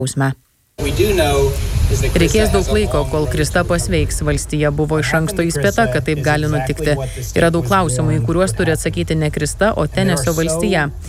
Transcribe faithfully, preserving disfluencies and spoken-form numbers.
bausmę. Reikės daug laiko, kol Krista pasveiks. Valstija buvo iš anksto įspėta, kad taip gali nutikti. Yra daug klausimų, į kuriuos turi atsakyti ne Krista, o Tenesio valstija.